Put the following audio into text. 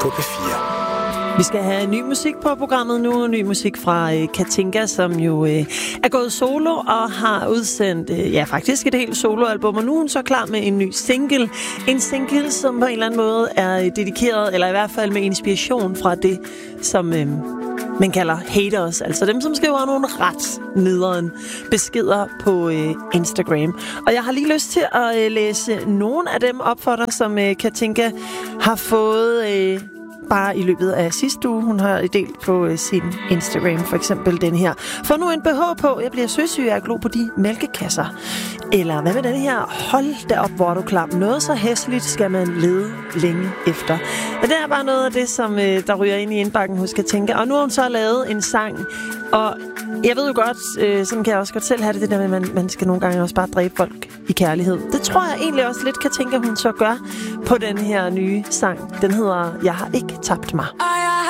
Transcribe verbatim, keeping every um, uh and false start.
på P fire. Vi skal have ny musik på programmet nu. Ny musik fra øh, Katinka, som jo øh, er gået solo og har udsendt øh, ja, faktisk et helt soloalbum. Og nu er hun så klar med en ny single. En single, som på en eller anden måde er øh, dedikeret, eller i hvert fald med inspiration fra det, som øh, man kalder haters. Altså dem, som skriver nogle ret nederen beskeder på øh, Instagram. Og jeg har lige lyst til at øh, læse nogle af dem op for dig, som øh, Katinka har fået... Øh, bare i løbet af sidste uge. Hun har delt på uh, sin Instagram, for eksempel den her. Få nu en B H på, jeg bliver søsyg af at glo på de mælkekasser. Eller hvad med den her? Hold da op, hvor du klam. Noget så hæsligt skal man lede længe efter. Men det er bare noget af det, som uh, der ryger ind i indbakken hos Katinka. Og nu har hun så lavet en sang, og jeg ved jo godt, øh, sådan kan jeg også godt selv have det, det der med, at man, man skal nogle gange også bare dræbe folk i kærlighed. Det tror jeg egentlig også lidt Katinka, hun så gør på den her nye sang. Den hedder Jeg har ikke tabt mig. Og jeg